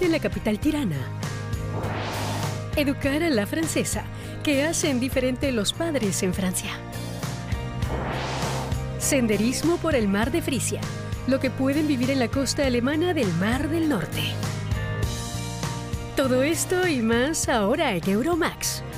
diferente en la capital tirana. Educar a la francesa, que hacen diferente los padres en Francia. Senderismo por el mar de Frisia, lo que pueden vivir en la costa alemana del Mar del Norte. Todo esto y más ahora en Euromax.